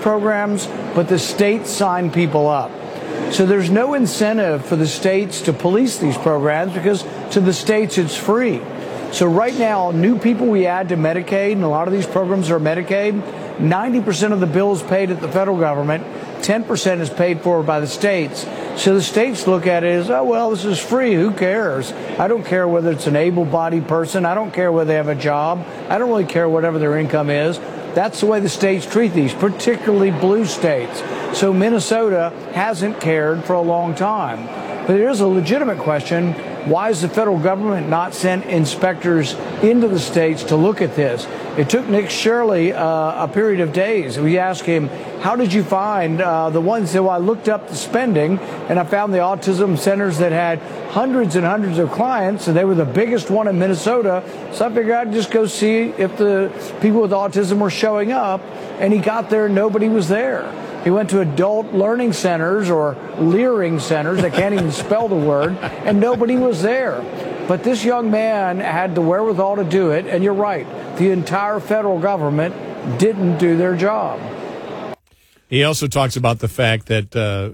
programs, but the states sign people up. So there's no incentive for the states to police these programs because to the states it's free. So right now, new people we add to Medicaid, and a lot of these programs are Medicaid, 90% of the bill is paid at the federal government, 10% is paid for by the states. So the states look at it as, oh, well, this is free. Who cares? I don't care whether it's an able-bodied person. I don't care whether they have a job. I don't really care whatever their income is. That's the way the states treat these, particularly blue states. So Minnesota hasn't cared for a long time. But there is a legitimate question. Why has the federal government not sent inspectors into the states to look at this? It took Nick Shirley a period of days. We asked him, how did you find the ones that I looked up the spending, and I found the autism centers that had hundreds and hundreds of clients, and they were the biggest one in Minnesota. So I figured I'd just go see if the people with autism were showing up, and he got there and nobody was there. He went to adult learning centers or leering centers, I can't even spell the word, and nobody was there. But this young man had the wherewithal to do it, and you're right, the entire federal government didn't do their job. He also talks about the fact that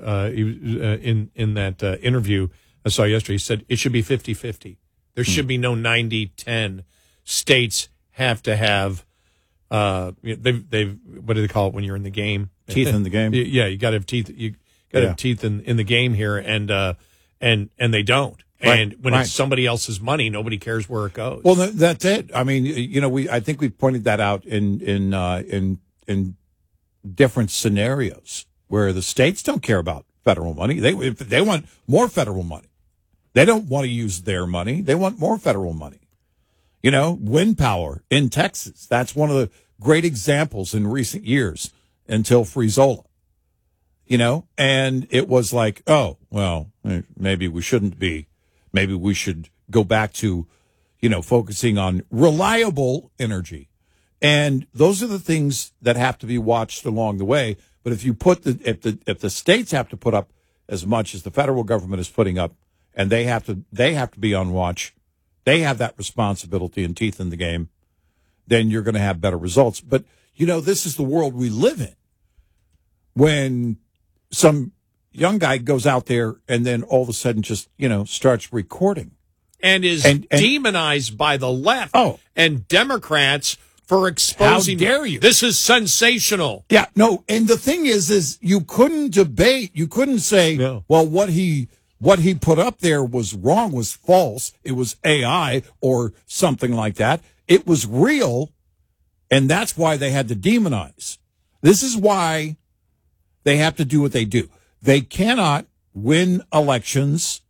in that interview I saw yesterday, he said it should be 50-50. There should be no 90-10. States have to have they've what do they call it when you're in the game? Teeth in the game. Yeah, you got to have teeth. You got to have teeth in the game here, and they don't. Right, and when it's somebody else's money, nobody cares where it goes. Well, that's it. I mean, I think we pointed that out in different scenarios where the states don't care about federal money. They want more federal money. They don't want to use their money. They want more federal money. Wind power in Texas. That's one of the great examples in recent years until Frizola. And it was like, oh, well, maybe we shouldn't be. Maybe we should go back to, focusing on reliable energy. And those are the things that have to be watched along the way. But if you put if the states have to put up as much as the federal government is putting up, and they have to be on watch, they have that responsibility and teeth in the game, then you're going to have better results. But this is the world we live in. When some young guy goes out there and then all of a sudden just, starts recording. And is demonized by the left and Democrats for exposing. How dare you? This is sensational. Yeah, no. And the thing is you couldn't debate. You couldn't say, well, what he put up there was wrong, was false. It was AI or something like that. It was real. And that's why they had to demonize. This is why they have to do what they do. They cannot win elections,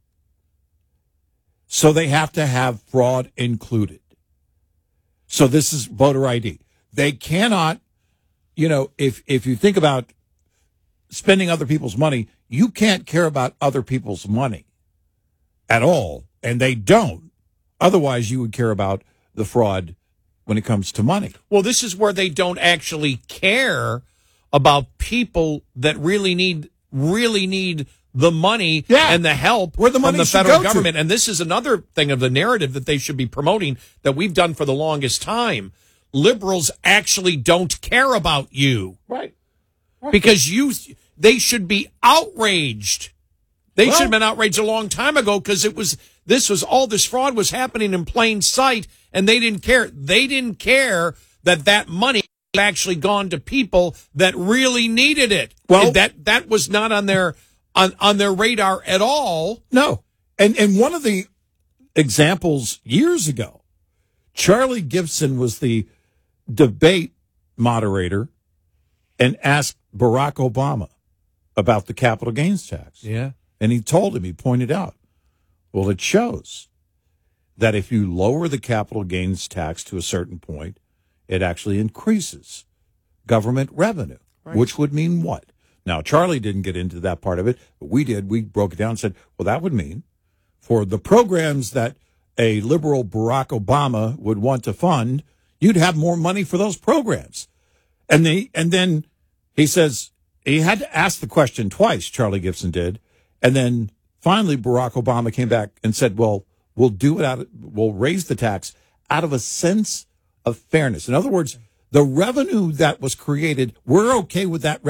so they have to have fraud included. So this is voter ID. They cannot, if you think about spending other people's money, you can't care about other people's money at all, and they don't. Otherwise, you would care about the fraud when it comes to money. Well, this is where they don't actually care about people that really need the money and the help where the from money the should federal go government. to. And this is another thing of the narrative that they should be promoting that we've done for the longest time. Liberals actually don't care about you. Right. Because they should be outraged. They should have been outraged a long time ago because all this fraud was happening in plain sight, and they didn't care. They didn't care that money actually gone to people that really needed it. Well, that was not on their radar at all. No. And one of the examples years ago, Charlie Gibson was the debate moderator and asked Barack Obama about the capital gains tax. Yeah. And he pointed out, well, it shows that if you lower the capital gains tax to a certain point, it actually increases government revenue, which would mean what? Now, Charlie didn't get into that part of it, but we did. We broke it down and said, well, that would mean for the programs that a liberal Barack Obama would want to fund, you'd have more money for those programs. And then he says he had to ask the question twice, Charlie Gibson did. And then finally Barack Obama came back and said, well, we'll raise the tax out of a sense of fairness. In other words, the revenue that was created, we're okay with that